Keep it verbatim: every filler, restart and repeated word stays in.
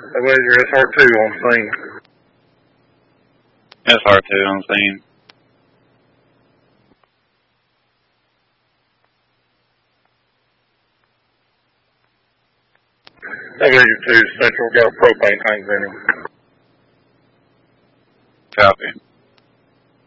Elevator S R two on scene. S R two on scene. Elevator two Central got a propane tank in him. Copy.